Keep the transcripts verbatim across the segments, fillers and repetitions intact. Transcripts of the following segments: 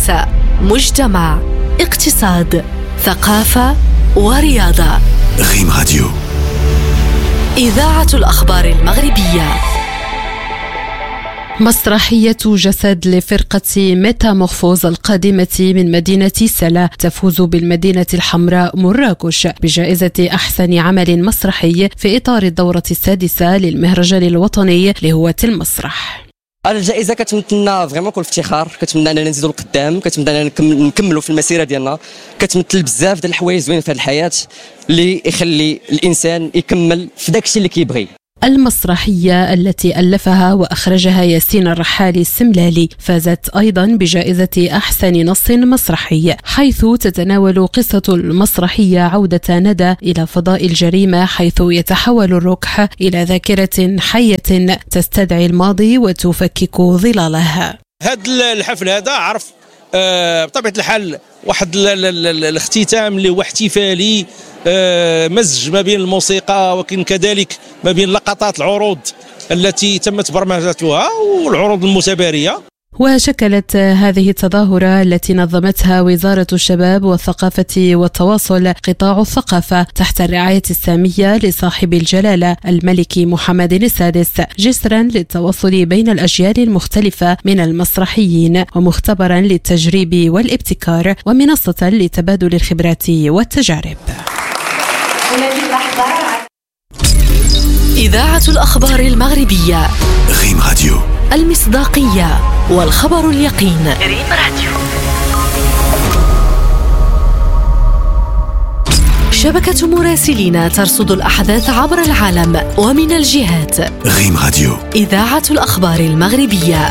سياسة، مجتمع، اقتصاد، ثقافة ورياضة. غيم راديو، إذاعة الأخبار المغربية. مسرحية جسد لفرقة ميتامورفوز القادمة من مدينة سلا تفوز بالمدينة الحمراء مراكش بجائزة أحسن عمل مسرحي في إطار الدورة السادسة للمهرجان الوطني لهواة المسرح. الجائزه كتمثلنا فريمون كل افتخار، كتمنى اننا نزيدوا لقدام، كتمنى اننا نكملوا في المسيره ديالنا، كتمثل بزاف ديال الحوايج زوين في الحياه اللي يخلي الانسان يكمل في داكشي اللي كيبغي. المسرحية التي ألفها وأخرجها ياسين الرحالي السملالي فازت أيضا بجائزة أحسن نص مسرحي، حيث تتناول قصة المسرحية عودة ندى إلى فضاء الجريمة، حيث يتحول الركح إلى ذاكرة حية تستدعي الماضي وتفكك ظلالها. هذا الحفل هذا عرف آه بطبيعة الحال واحد الاختتام اللي هو احتفالي، آه مزج ما بين الموسيقى وكن كذلك ما بين لقطات العروض التي تمت برمجتها والعروض المتبارية. وشكلت هذه التظاهرة التي نظمتها وزارة الشباب والثقافة والتواصل قطاع الثقافة تحت الرعاية السامية لصاحب الجلالة الملك محمد السادس جسرا للتواصل بين الأجيال المختلفة من المسرحيين، ومختبرا للتجريب والابتكار، ومنصة لتبادل الخبرات والتجارب. إذاعة الأخبار المغربية. غيم راديو، المصداقية والخبر اليقين. غيم راديو. شبكة مراسلين ترصد الأحداث عبر العالم ومن الجهات. غيم راديو، إذاعة الأخبار المغربية.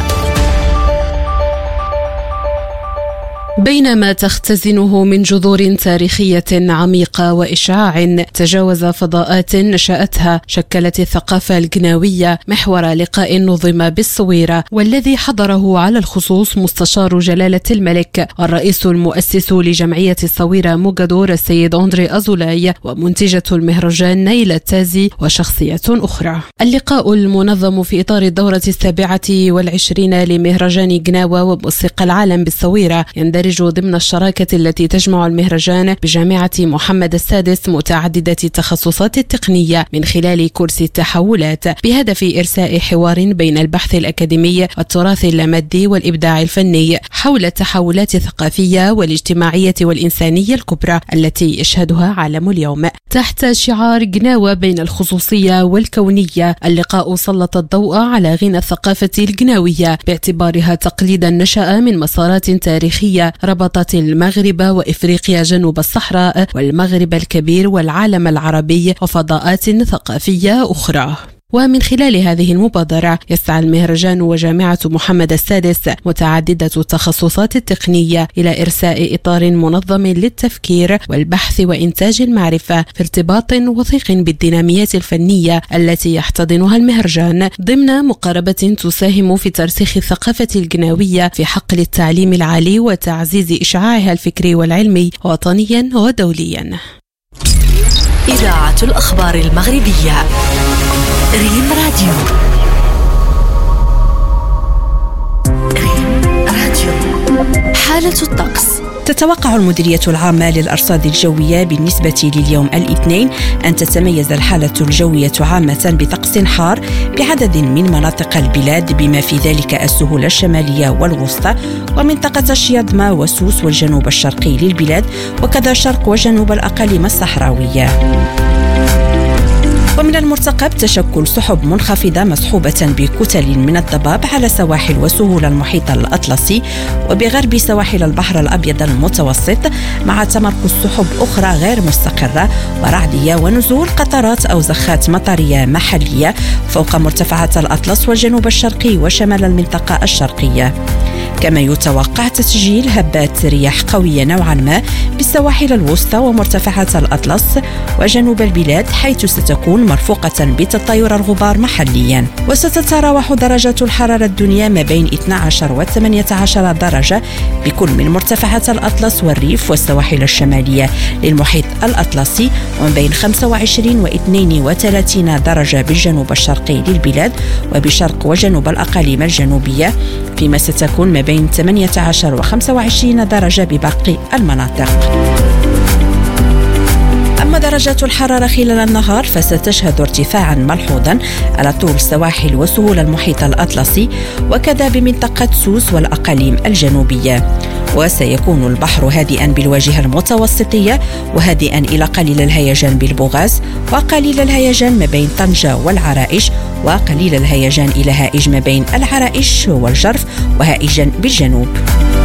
بينما تختزنه من جذور تاريخية عميقة وإشعاع تجاوز فضاءات نشأتها، شكلت الثقافة القناوية محور لقاء نظم بالصويرة، والذي حضره على الخصوص مستشار جلالة الملك الرئيس المؤسس لجمعية الصويرة موغادور السيد أندري أزولاي، ومنتجة المهرجان نيلة تازي، وشخصية أخرى. اللقاء المنظم في إطار الدورة السابعة والعشرين لمهرجان قناوة وموسيقى العالم بالصويرة يندرج ضمن الشراكة التي تجمع المهرجان بجامعة محمد السادس متعددة التخصصات التقنية من خلال كورس التحولات، بهدف إرساء حوار بين البحث الأكاديمي والتراث اللامادي والإبداع الفني حول التحولات الثقافية والاجتماعية والإنسانية الكبرى التي يشهدها عالم اليوم. تحت شعار قناوة بين الخصوصية والكونية، اللقاء سلط الضوء على غنى الثقافة القناوية باعتبارها تقليدا نشأ من مسارات تاريخية ربطت المغرب وإفريقيا جنوب الصحراء والمغرب الكبير والعالم العربي وفضاءات ثقافية أخرى. ومن خلال هذه المبادرة يسعى المهرجان وجامعة محمد السادس متعددة التخصصات التقنية إلى إرساء إطار منظم للتفكير والبحث وإنتاج المعرفة في ارتباط وثيق بالديناميات الفنية التي يحتضنها المهرجان، ضمن مقاربة تساهم في ترسيخ الثقافة القناوية في حقل التعليم العالي وتعزيز إشعاعها الفكري والعلمي وطنيا ودوليا. إذاعة الأخبار المغربية. غيم راديو. غيم راديو. حالة الطقس. تتوقع المديرية العامة للأرصاد الجوية بالنسبة لليوم الاثنين أن تتميز الحالة الجوية عامة بطقس حار بعدد من مناطق البلاد، بما في ذلك السهول الشمالية والوسطى ومنطقة الشياطمة وسوس والجنوب الشرقي للبلاد، وكذا شرق وجنوب الأقاليم الصحراوية. ومن المرتقب تشكل سحب منخفضة مصحوبة بكتل من الضباب على سواحل وسهول المحيط الأطلسي وبغرب سواحل البحر الأبيض المتوسط، مع تمركز سحب أخرى غير مستقرة ورعدية ونزول قطرات أو زخات مطرية محلية فوق مرتفعات الأطلس والجنوب الشرقي وشمال المنطقة الشرقية. كما يتوقع تسجيل هبات رياح قوية نوعا ما بالسواحل الوسطى ومرتفعات الأطلس وجنوب البلاد، حيث ستكون مرفوقة بتطاير الغبار محليا. وستتراوح درجات الحرارة الدنيا ما بين اثني عشر و ثمانية عشر درجة بكل من مرتفعات الأطلس والريف والسواحل الشمالية للمحيط الأطلسي، وما بين خمسة وعشرين و اثنين وثلاثين درجة بالجنوب الشرقي للبلاد وبشرق وجنوب الأقاليم الجنوبية، فيما ستكون ما بين ثمانية عشر وخمسة وعشرين درجة بباقي المناطق. أما درجات الحرارة خلال النهار فستشهد ارتفاعا ملحوظا على طول سواحل وسهول المحيط الأطلسي وكذا بمنطقة سوس والأقاليم الجنوبية، وسيكون البحر هادئا بالواجهة المتوسطية وهادئا إلى قليل الهيجان بالبوغاز وقليل الهيجان ما بين طنجة والعرائش وقليل الهيجان إلى هائج ما بين العرائش والجرف وهائجا بالجنوب.